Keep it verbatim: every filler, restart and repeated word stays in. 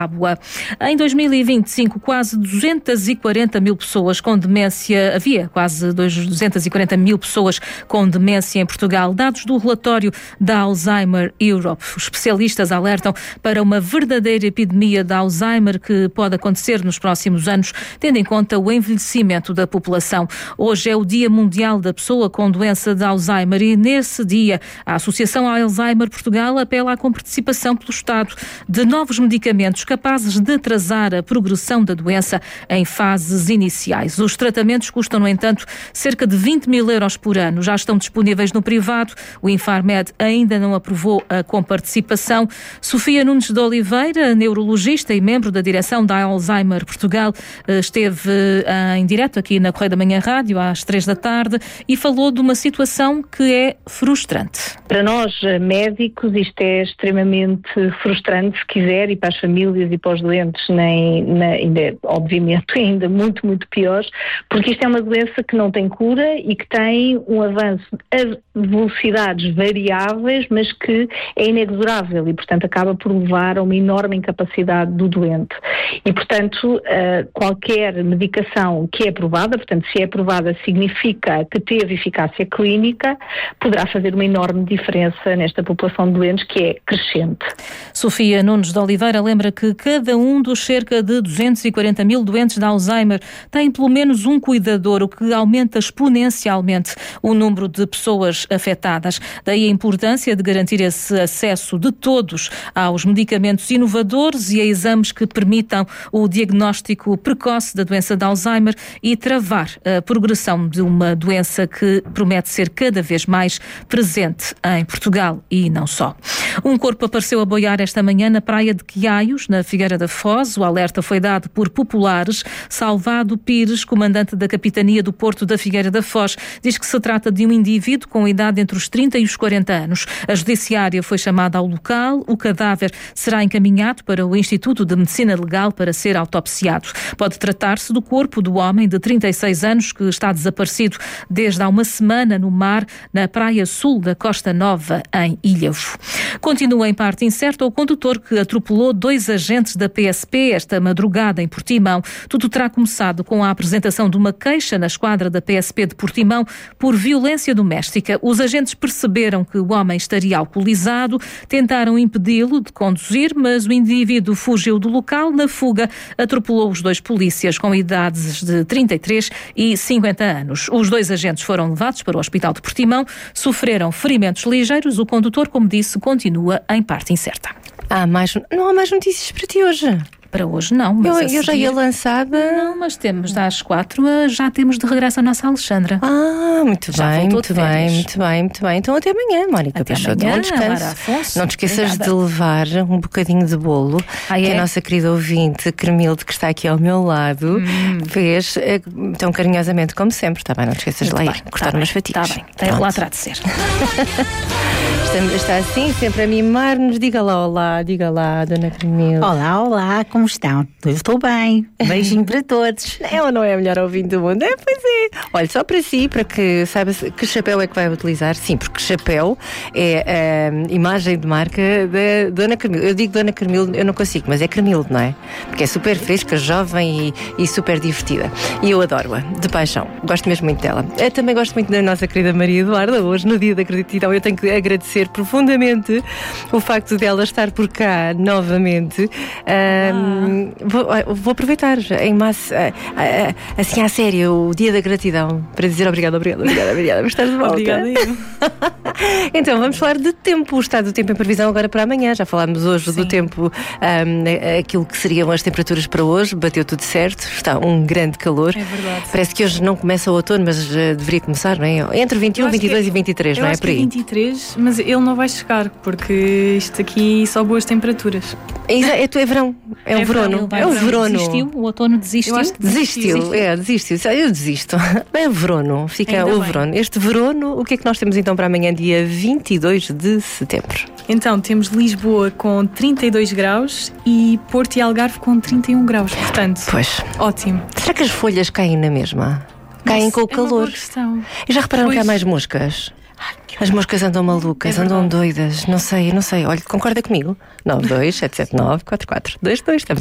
Em dois mil e vinte e cinco, quase duzentas e quarenta mil pessoas com demência, havia quase duzentas e quarenta mil pessoas com demência em Portugal, dados do relatório da Alzheimer Europe. Os especialistas alertam para uma verdadeira epidemia de Alzheimer que pode acontecer nos próximos anos, tendo em conta o envelhecimento da população. Hoje é o Dia Mundial da Pessoa com Doença de Alzheimer e nesse dia a Associação Alzheimer Portugal apela à participação pelo Estado de novos medicamentos capazes de atrasar a progressão da doença em fases iniciais. Os tratamentos custam, no entanto, cerca de vinte mil euros por ano. Já estão disponíveis no privado. O Infarmed ainda não aprovou a comparticipação. Sofia Nunes de Oliveira, neurologista e membro da direção da Alzheimer Portugal, esteve em direto aqui na Correio da Manhã Rádio às três da tarde e falou de uma situação que é frustrante. Para nós, médicos, isto é extremamente frustrante, se quiser, e para as famílias e para os doentes, nem, nem, ainda, obviamente, ainda muito, muito piores, porque isto é uma doença que não tem cura e que tem um avanço a velocidades variáveis, mas que é inexorável e, portanto, acaba por levar a uma enorme incapacidade do doente. E, portanto, qualquer medicação que é aprovada, portanto, se é aprovada significa que teve eficácia clínica, poderá fazer uma enorme diferença nesta população de doentes que é crescente. Sofia Nunes de Oliveira lembra que cada um dos cerca de duzentos e quarenta mil doentes de Alzheimer tem pelo menos um cuidador, o que aumenta exponencialmente o número de pessoas afetadas. Daí a importância de garantir esse acesso de todos aos medicamentos inovadores e a exames que permitam o diagnóstico precoce da doença de Alzheimer e travar a progressão de uma doença que promete ser cada vez mais presente em Portugal e não só. Um corpo apareceu a boiar esta manhã na praia de Quiaios, na Figueira da Foz. O alerta foi dado por populares. Salvado Pires, comandante da Capitania do Porto da Figueira da Foz, diz que se trata de um indivíduo com idade entre os trinta e os quarenta anos. A judiciária foi chamada ao local. O cadáver será encaminhado para o Instituto de Medicina Legal para ser autopsiado. Pode tratar-se do corpo do homem de trinta e seis anos que está desaparecido desde há uma semana no mar, na praia sul da Costa Nova, em Ilhavo. Continua em parte incerto o condutor que atropelou dois agentes da P S P esta madrugada em Portimão. Tudo terá começado com a apresentação de uma queixa na esquadra da P S P de Portimão por violência doméstica. Os agentes perceberam que o homem estaria alcoolizado, tentaram impedi-lo de conduzir, mas o indivíduo fugiu do local. Na fuga, atropelou os dois polícias com idades de trinta e três e cinquenta anos. Os dois agentes foram levados para o Hospital de Portimão, sofreram ferimentos ligeiros. O condutor, como disse, continua em parte incerta. Há mais, não há mais notícias para ti hoje? Para hoje não, mas eu, a eu seguir... já ia lançada. Não, mas temos às quatro, já temos de regresso a nossa Alexandra. Ah, muito já bem, muito bem, muito bem, muito bem. Então até amanhã, Mónica Peixoto. Não descanse. Não te esqueças Obrigada. de levar um bocadinho de bolo ah, que é? a nossa querida ouvinte, Cremilde, que está aqui ao meu lado, hum. fez tão carinhosamente como sempre. Está bem, não te esqueças muito de lá ir, cortar tá umas fatias. Está bem, tem lá terá de ser. Está assim, sempre a mimar-nos. Diga lá, olá, diga lá, Dona Cremilde. Olá, olá, como estão? Eu estou bem. Beijinho para todos. Ela não é a melhor ouvinte do mundo? É, pois é. Olha, só para si, para que saiba que chapéu é que vai utilizar. Sim, porque chapéu é a imagem de marca da Dona Cremilde. Eu digo Dona Cremilde, eu não consigo, mas é Cremilde, não é? Porque é super fresca, jovem e, e super divertida. E eu adoro-a, de paixão. Gosto mesmo muito dela. Eu também gosto muito da nossa querida Maria Eduarda. Hoje, no dia da gratidão, eu tenho que agradecer profundamente o facto dela estar por cá novamente. Ah. Um, vou, vou aproveitar em massa, assim à sério, o dia da gratidão, para dizer obrigada, obrigada, obrigada, obrigada por estar de volta. Obrigada. Então, vamos falar de tempo, o estado do tempo em previsão agora para amanhã. Já falámos hoje Sim. do tempo, um, aquilo que seriam as temperaturas para hoje, bateu tudo certo, está um grande calor. É verdade. Parece que hoje não começa o outono, mas uh, deveria começar, não é? Entre vinte e um, vinte e dois que, e vinte e três, não é? Acho Por aí. Que é vinte e três, mas ele não vai chegar, porque isto aqui só boas temperaturas. É, é, é verão, é, é um verão. É um verão. Desistiu, o outono desistiu. Desistiu, desistiu, é, desistiu. Eu desisto. É verão, fica Ainda o bem. verão. Este verão, o que é que nós temos então para amanhã, dia vinte e dois de setembro? Então, temos Lisboa com trinta e dois graus e Porto e Algarve com trinta e um graus. Portanto, pois. Ótimo. Será que as folhas caem na mesma? Caem Nossa, com o calor? É uma boa questão. E já repararam pois. que há mais moscas? Ai, que As moscas andam malucas, É andam verdade. doidas. Não sei, não sei. Olha, concorda comigo? nove dois sete sete nove quatro quatro dois dois. Estamos